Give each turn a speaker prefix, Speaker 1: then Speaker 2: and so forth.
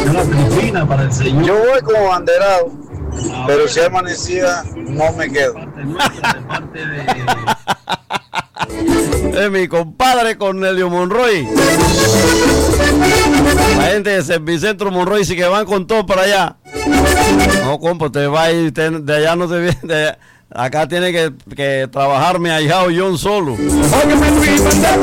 Speaker 1: una tripina para el señor.
Speaker 2: Yo voy como banderado, pero si amanecida no me quedo.
Speaker 1: De parte de
Speaker 3: Es mi compadre Cornelio Monroy. La gente de Servicentro Monroy sí que van con todo para allá. No, compa, te va a ir, de allá no te viene. Acá tiene que trabajar mi ahijado John solo.